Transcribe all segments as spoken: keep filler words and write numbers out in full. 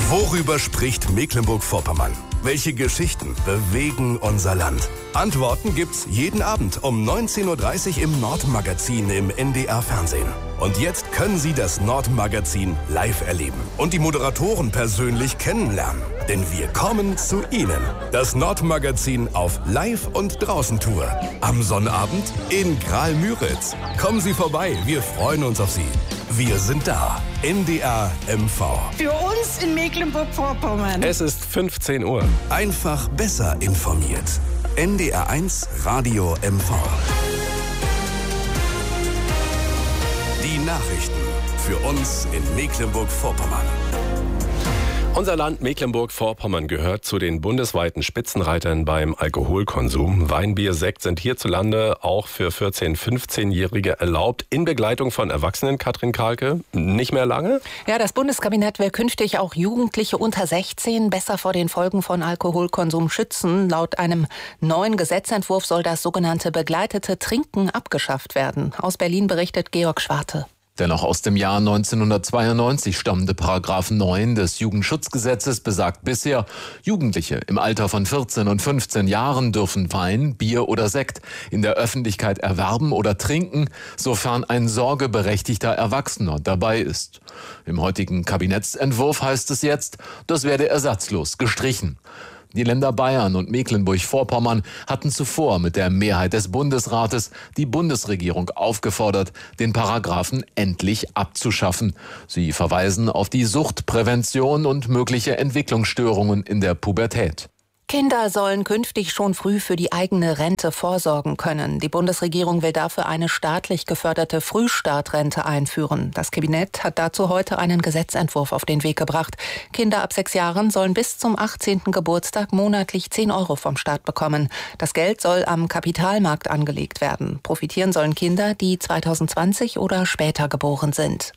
Worüber spricht Mecklenburg-Vorpommern? Welche Geschichten bewegen unser Land? Antworten gibt's jeden Abend um neunzehn Uhr dreißig im Nordmagazin im N D R-Fernsehen. Und jetzt können Sie das Nordmagazin live erleben und die Moderatoren persönlich kennenlernen. Denn wir kommen zu Ihnen. Das Nordmagazin auf Live- und Draußen-Tour. Am Sonnabend in Graal-Müritz. Kommen Sie vorbei, wir freuen uns auf Sie. Wir sind da. N D R M V. Für uns in Mecklenburg-Vorpommern. Es ist fünfzehn Uhr. Einfach besser informiert. N D R eins Radio M V. Die Nachrichten für uns in Mecklenburg-Vorpommern. Unser Land Mecklenburg-Vorpommern gehört zu den bundesweiten Spitzenreitern beim Alkoholkonsum. Wein, Bier, Sekt sind hierzulande auch für vierzehn-, fünfzehnjährige erlaubt, in Begleitung von Erwachsenen. Katrin Kahlke, nicht mehr lange? Ja, das Bundeskabinett will künftig auch Jugendliche unter sechzehn besser vor den Folgen von Alkoholkonsum schützen. Laut einem neuen Gesetzentwurf soll das sogenannte begleitete Trinken abgeschafft werden. Aus Berlin berichtet Georg Schwarte. Der noch aus dem Jahr neunzehnhundertzweiundneunzig stammende Paragraph neun des Jugendschutzgesetzes besagt bisher, Jugendliche im Alter von vierzehn und fünfzehn Jahren dürfen Wein, Bier oder Sekt in der Öffentlichkeit erwerben oder trinken, sofern ein sorgeberechtigter Erwachsener dabei ist. Im heutigen Kabinettsentwurf heißt es jetzt, das werde ersatzlos gestrichen. Die Länder Bayern und Mecklenburg-Vorpommern hatten zuvor mit der Mehrheit des Bundesrates die Bundesregierung aufgefordert, den Paragraphen endlich abzuschaffen. Sie verweisen auf die Suchtprävention und mögliche Entwicklungsstörungen in der Pubertät. Kinder sollen künftig schon früh für die eigene Rente vorsorgen können. Die Bundesregierung will dafür eine staatlich geförderte Frühstartrente einführen. Das Kabinett hat dazu heute einen Gesetzentwurf auf den Weg gebracht. Kinder ab sechs Jahren sollen bis zum achtzehnten Geburtstag monatlich zehn Euro vom Staat bekommen. Das Geld soll am Kapitalmarkt angelegt werden. Profitieren sollen Kinder, die zweitausendzwanzig oder später geboren sind.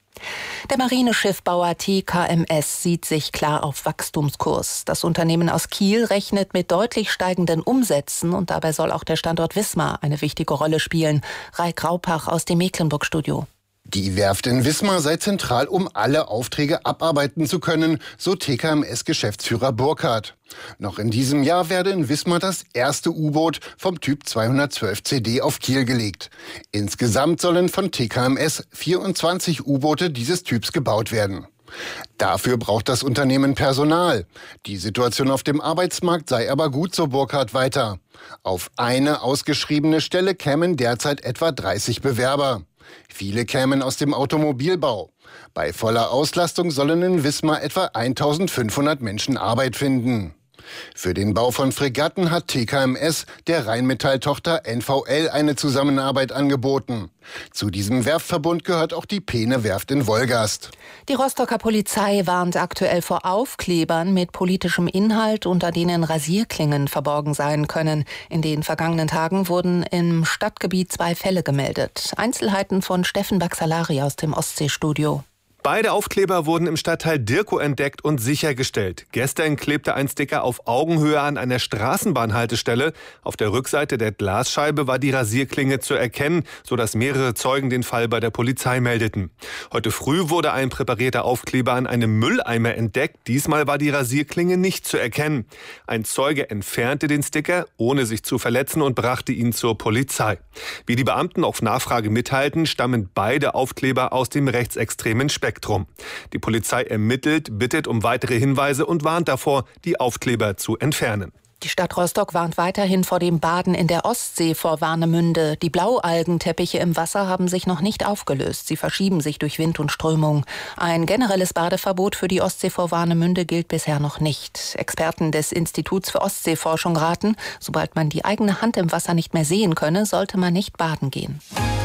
Der Marineschiffbauer T K M S sieht sich klar auf Wachstumskurs. Das Unternehmen aus Kiel rechnet mit deutlich steigenden Umsätzen und dabei soll auch der Standort Wismar eine wichtige Rolle spielen. Rai Graupach aus dem Mecklenburg-Studio. Die Werft in Wismar sei zentral, um alle Aufträge abarbeiten zu können, so T K M S-Geschäftsführer Burkhardt. Noch in diesem Jahr werde in Wismar das erste U-Boot vom Typ zweihundertzwölf C D auf Kiel gelegt. Insgesamt sollen von T K M S vierundzwanzig U-Boote dieses Typs gebaut werden. Dafür braucht das Unternehmen Personal. Die Situation auf dem Arbeitsmarkt sei aber gut, so Burkhardt weiter. Auf eine ausgeschriebene Stelle kämen derzeit etwa dreißig Bewerber. Viele kämen aus dem Automobilbau. Bei voller Auslastung sollen in Wismar etwa eintausendfünfhundert Menschen Arbeit finden. Für den Bau von Fregatten hat T K M S der Rheinmetall-Tochter N V L eine Zusammenarbeit angeboten. Zu diesem Werftverbund gehört auch die Peene-Werft in Wolgast. Die Rostocker Polizei warnt aktuell vor Aufklebern mit politischem Inhalt, unter denen Rasierklingen verborgen sein können. In den vergangenen Tagen wurden im Stadtgebiet zwei Fälle gemeldet. Einzelheiten von Steffen Baxalari aus dem Ostseestudio. Beide Aufkleber wurden im Stadtteil Dirkow entdeckt und sichergestellt. Gestern klebte ein Sticker auf Augenhöhe an einer Straßenbahnhaltestelle. Auf der Rückseite der Glasscheibe war die Rasierklinge zu erkennen, sodass mehrere Zeugen den Fall bei der Polizei meldeten. Heute früh wurde ein präparierter Aufkleber an einem Mülleimer entdeckt. Diesmal war die Rasierklinge nicht zu erkennen. Ein Zeuge entfernte den Sticker, ohne sich zu verletzen, und brachte ihn zur Polizei. Wie die Beamten auf Nachfrage mitteilten, stammen beide Aufkleber aus dem rechtsextremen Spektrum. Die Polizei ermittelt, bittet um weitere Hinweise und warnt davor, die Aufkleber zu entfernen. Die Stadt Rostock warnt weiterhin vor dem Baden in der Ostsee vor Warnemünde. Die Blaualgenteppiche im Wasser haben sich noch nicht aufgelöst. Sie verschieben sich durch Wind und Strömung. Ein generelles Badeverbot für die Ostsee vor Warnemünde gilt bisher noch nicht. Experten des Instituts für Ostseeforschung raten, sobald man die eigene Hand im Wasser nicht mehr sehen könne, sollte man nicht baden gehen.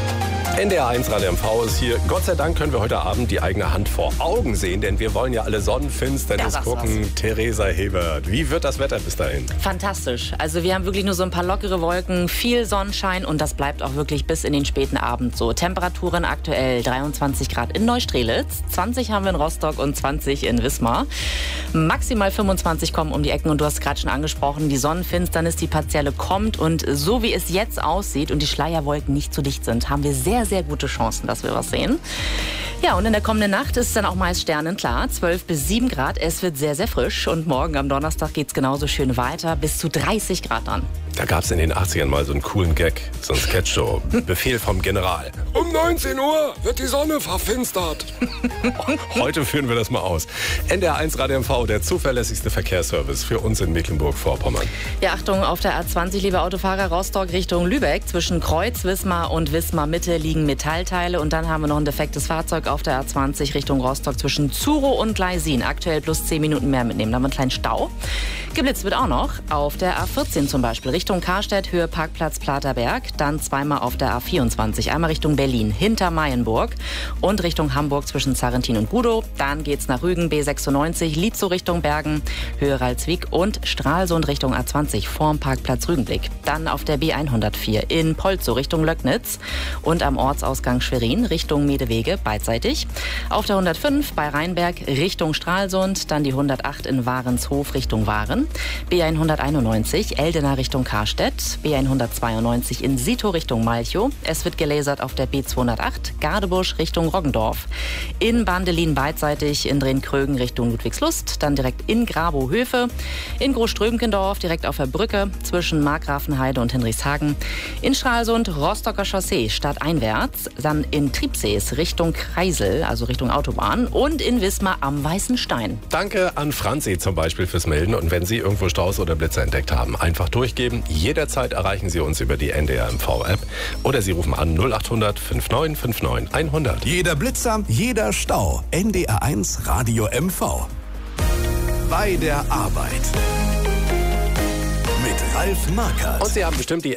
N D R eins Radio M V ist hier. Gott sei Dank können wir heute Abend die eigene Hand vor Augen sehen, denn wir wollen ja alle Sonnenfinsternis Ja, gucken. was. Theresa Hebert, wie wird das Wetter bis dahin? Fantastisch. Also wir haben wirklich nur so ein paar lockere Wolken, viel Sonnenschein und das bleibt auch wirklich bis in den späten Abend so. Temperaturen aktuell dreiundzwanzig Grad in Neustrelitz, zwanzig haben wir in Rostock und zwanzig in Wismar. Maximal fünfundzwanzig kommen um die Ecken und du hast gerade schon angesprochen, die Sonnenfinsternis, die partielle kommt und so wie es jetzt aussieht und die Schleierwolken nicht zu dicht sind, haben wir sehr, sehr gute Chancen, dass wir was sehen. Ja, und in der kommenden Nacht ist es dann auch meist sternenklar, zwölf bis sieben Grad. Es wird sehr, sehr frisch und morgen am Donnerstag geht es genauso schön weiter, bis zu dreißig Grad dann. Da gab es in den achtzigern mal so einen coolen Gag, so ein Sketch-Show. Befehl vom General. Um neunzehn Uhr wird die Sonne verfinstert. Heute führen wir das mal aus. N D R eins Radio M V, der zuverlässigste Verkehrsservice für uns in Mecklenburg-Vorpommern. Ja, Achtung, auf der A zwanzig, liebe Autofahrer, Rostock Richtung Lübeck. Zwischen Kreuz, Wismar und Wismar-Mitte liegen Metallteile. Und dann haben wir noch ein defektes Fahrzeug auf der A zwanzig Richtung Rostock zwischen Zuro und Gleisin. Aktuell plus zehn Minuten mehr mitnehmen. Da haben wir einen kleinen Stau. Geblitzt wird auch noch auf der A vierzehn zum Beispiel. Richtung Karstedt, Höhe Parkplatz Platerberg. Dann zweimal auf der A vierundzwanzig. Einmal Richtung Berlin, hinter Mayenburg. Und Richtung Hamburg zwischen Zarrentin und Gudow. Dann geht's nach Rügen, B sechsundneunzig. Lietzow Richtung Bergen, Höhe Ralswiek. Und Stralsund Richtung A zwanzig, vorm Parkplatz Rügenblick. Dann auf der B hundertvier in Polzow Richtung Löcknitz. Und am Ortsausgang Schwerin Richtung Medewege, beidseitig. Auf der hundertfünf bei Rheinberg Richtung Stralsund. Dann die hundertacht in Warenshof Richtung Waren. B hunderteinundneunzig Eldena Richtung Karstedt. B hundertzweiundneunzig in Sito Richtung Malchow. Es wird gelasert auf der B zweihundertacht Gardebusch Richtung Roggendorf. In Bandelin beidseitig in Drenkrögen Richtung Ludwigslust. Dann direkt in Grabow-Höfe. In Großströmkendorf direkt auf der Brücke zwischen Markgrafenheide und Hinrichshagen. In Stralsund Rostocker Chaussee stadteinwärts. Dann in Triebsees Richtung Kreisel, also Richtung Autobahn. Und in Wismar am Weißen Stein. Danke an Franzi zum Beispiel fürs Melden. Und wenn Sie irgendwo Staus oder Blitzer entdeckt haben, einfach durchgeben. Jederzeit erreichen Sie uns über die N D R M V-App. Oder Sie rufen an null achthundert neunundfünfzig neunundfünfzig hundert. Jeder Blitzer, jeder Stau. N D R eins Radio M V. Bei der Arbeit. Mit Ralf Markert. Und Sie haben bestimmt die